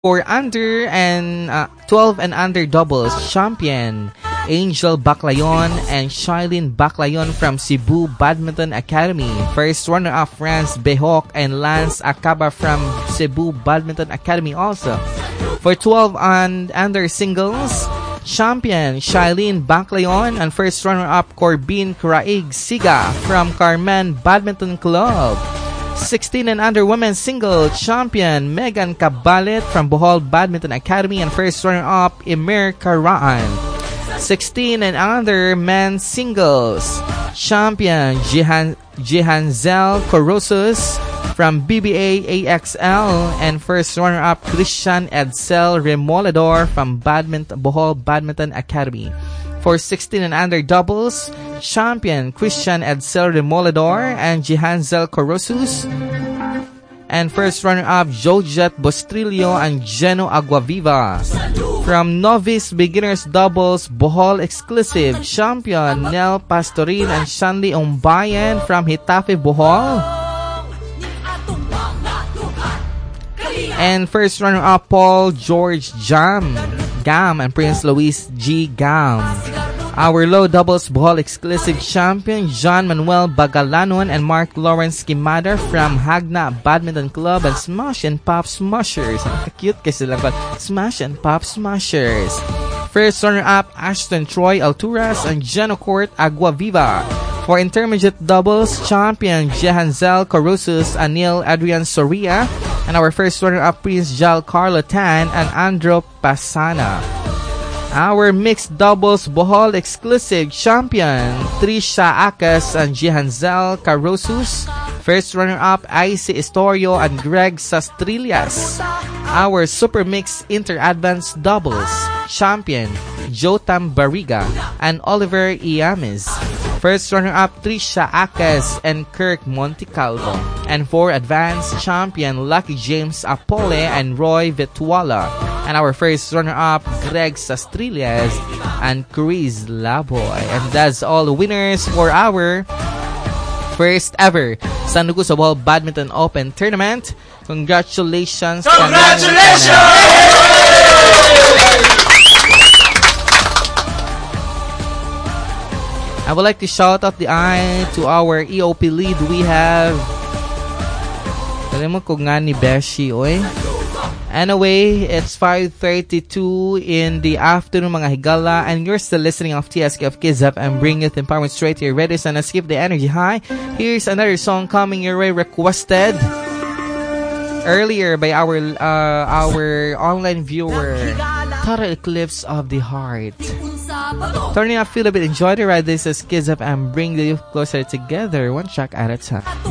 For under and 12 and under doubles champion Angel Baclayon and Shailene Baclayon from Cebu Badminton Academy. First runner-up France Behok and Lance Acaba from Cebu Badminton Academy also. For 12 and under singles, champion Shailene Baclayon and first runner-up Corbin Craig Siga from Carmen Badminton Club. 16 and under women's single champion Megan Cabalet from Bohol Badminton Academy and first runner-up Emir Karaan. 16 and under men's singles champion Jihanzel Corosus from BBA AXL and first runner-up Christian Edsel Remolador from Bohol Badminton Academy. For 16 and under doubles, champion Christian Edsel Remolador and Jihanzel Corosus and first runner-up Jojet Bostrillo and Geno Aguaviva. From novice beginners doubles Bohol exclusive champion Nel Pastorin and Shanli Umbayan from Hitafe Bohol. And first runner-up Paul George Gam and Prince Luis G. Gam. Our low doubles Bohol exclusive champion John Manuel Bagalanon and Mark Lawrence Kimada from Hagna Badminton Club and Smash and Pop Smashers. Cute kasi lang ko. Smash and Pop Smashers. First runner-up Ashton Troy Alturas and Geno Court Aguaviva. For intermediate doubles, champion Jehanzel Carusus Anil Adrian Soria and our first runner-up Prince Jal Carlo Tan and Andro Pasana. Our mixed doubles Bohol exclusive champion Trisha Akas and Jehanzel Carusus. First runner-up Icy Estorio and Greg Sastrillas. Our super mixed inter-advanced doubles champion Jotam Bariga and Oliver Iames. First runner-up Trisha Akas and Kirk Montecalvo. And for advanced champion Lucky James Apole and Roy Vetuala. And our first runner-up Greg Sastrillas and Chris Laboy. And that's all the winners for our first ever San Luis Obispo Badminton Open Tournament. Congratulations! I would like to shout out the eye to our EOP lead. We have alam mo kung nga ni Beshi, oy. Anyway, it's 5:32 in the afternoon, mga higala, and you're still listening of TSK of Kids Up and bring youth empowerment straight to your radio. So let's keep the energy high. Here's another song coming your way, requested earlier by our online viewer, Total Eclipse of the Heart. Turning up, feel a bit, enjoy the ride. This is Kids Up and bring the youth closer together, one track at a time.